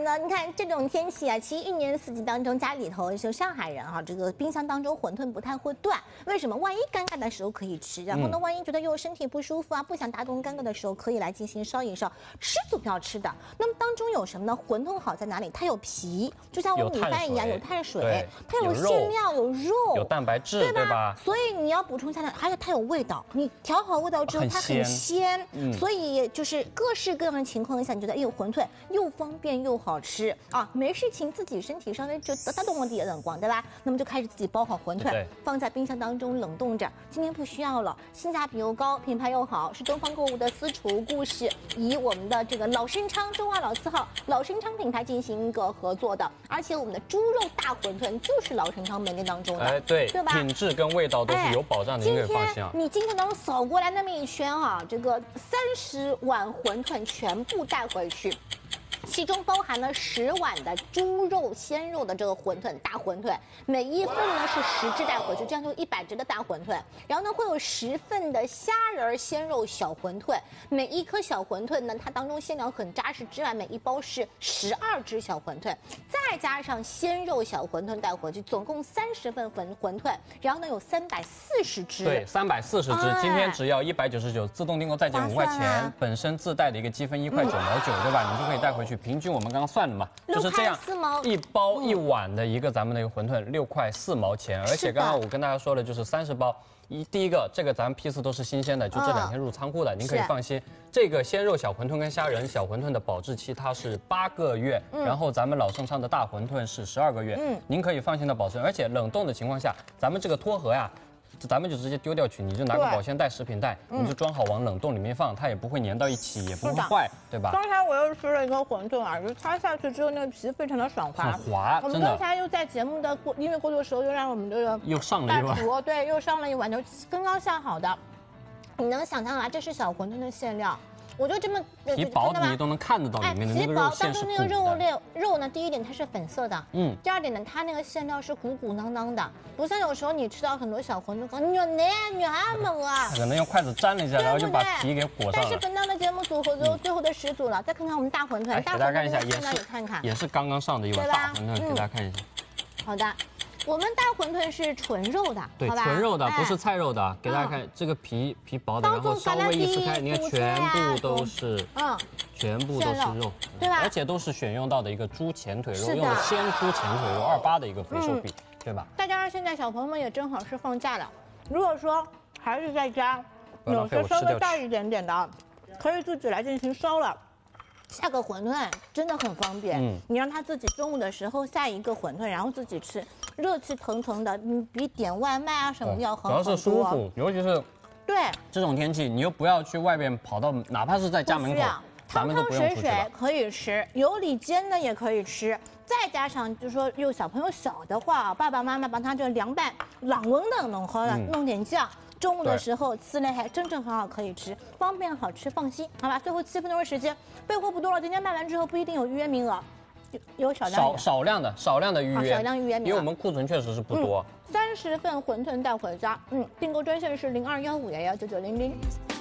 呢，你看这种天气啊，其实一年四季当中，家里头就上海人哈，这个冰箱当中馄饨不太会断。为什么？万一尴尬的时候可以吃，然后呢，万一觉得又身体不舒服啊，不想打动尴尬的时候，可以来进行烧一烧。吃总要吃的。那么当中有什么呢？馄饨好在哪里？它有皮，就像我们米饭一样，有碳水，它有馅料，有肉， 有蛋白质，对吧？ 所以你要补充下来，而且它有味道。你调好味道之后，它很鲜，所以就是各式各样的情况下，你觉得哎呦馄饨又方便又好吃啊，没事情自己身体稍微就打动我的眼光，对吧？那么就开始自己包好馄饨，放在冰箱当中冷冻着。今天不需要了，性价比又高，品牌又好，是东方购物的私厨故事，以我们的这个老生昌中华老字号老生昌品牌进行一个合作的，而且我们的猪肉大馄饨就是老生昌门店当中的，对吧？ 品质跟味道都是有保障的，你可以放心啊。 你今天当中扫过来那么一圈啊，这个30碗馄饨全部带回去。其中包含了10碗的猪肉鲜肉的这个馄饨大馄饨，每一份呢是10只带回去，这样就100只的大馄饨。然后呢会有10份的虾仁鲜肉小馄饨，每一颗小馄饨呢它当中馅料很扎实之外，每一包是12只小馄饨，再加上鲜肉小馄饨带回去，总共30份馄饨，然后呢有340只。 对，340只，今天只要199，自动订购再减5块钱，本身自带的一个积分1块9毛9，对吧？你就可以带回去。平均我们刚刚算了嘛，就是这样，1包1碗的一个咱们的一个馄饨6块4毛钱，而且刚刚我跟大家说的就是30包。第一个，这个咱们批次都是新鲜的，就这2天入仓库的，您可以放心。这个鲜肉小馄饨跟虾仁小馄饨的保质期它是8个月，然后咱们老生昌的大馄饨是12个月，您可以放心的保存。而且冷冻的情况下，咱们这个托盒呀。咱们就直接丢掉去，你就拿个保鲜袋、食品袋，你就装好往冷冻里面放，它也不会粘到一起，也不会坏，对吧？ 刚才我又吃了一个馄饨啊，就擦下去之后那个皮非常的爽滑， 很滑。 我们刚才又在节目的音乐过渡的时候，又让我们这个又上了一碗， 对，又上了一碗，就刚刚下好的。你能想象啊，这是小馄饨的馅料。我就这么皮薄的你都能看得到里面的那个肉馅是当中那个肉呢，第一点它是粉色的，第二点呢，它那个馅料是鼓鼓囊囊的，不像有时候你吃到很多小馄饨，你还猛啊， 可能用筷子沾了一下，然后就把皮给裹上了。 但是本档的节目组合最后的10组了，再看看我们大馄饨， 给大家看一下，也是刚刚上的一碗大馄饨，给大家看一下。 好的。我们大馄饨是纯肉的， 对，纯肉的，不是菜肉的。给大家看这个皮薄的，然后稍微一撕开，你看全部都是，全部都是肉， 对吧？ 而且都是选用到的一个猪前腿肉，用的鲜猪前腿肉28的一个肥瘦比，对吧？ 再加上现在小朋友们也正好是放假了，如果说孩子在家，有些稍微大一点点的，可以自己来进行烧了。下个馄饨真的很方便，你让他自己中午的时候下一个馄饨，然后自己吃，热气腾腾的，比点外卖啊什么要好很多。 主要是舒服，尤其是对这种天气，你又不要去外边跑到，哪怕是在家门口，咱们都不用出去了。 汤汤水水可以吃，油里煎的也可以吃，再加上就是说，有小朋友小的话，爸爸妈妈帮他这凉拌冷温的能喝了，弄点酱。中午的时候吃嘞还真正很好，可以吃，方便好吃，放心，好吧？最后7分钟的时间，备货不多了，今天卖完之后不一定有预约名额，有少量的预约， 因为我们库存确实是不多。 30份馄饨带回家，订购专线是0215119900。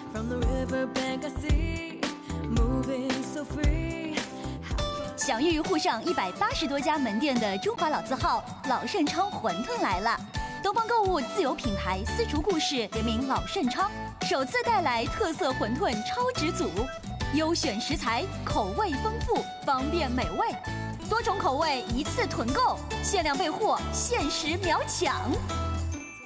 享誉沪上180多家门店的中华老字号老盛昌馄饨来了。东方购物自有品牌私厨故事联名老盛昌，首次带来特色馄饨超值组，优选食材，口味丰富，方便美味，多种口味一次囤购，限量备货，限时秒抢。